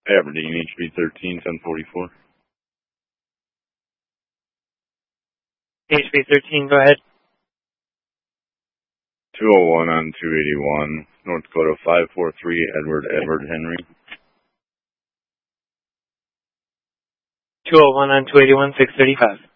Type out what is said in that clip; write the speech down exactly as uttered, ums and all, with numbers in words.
Aberdeen, H B thirteen, ten forty-four. H B thirteen, go ahead. two oh one on two eighty-one, North Dakota five four three, Edward, Edward Henry. two oh one on two eighty-one, six thirty-five.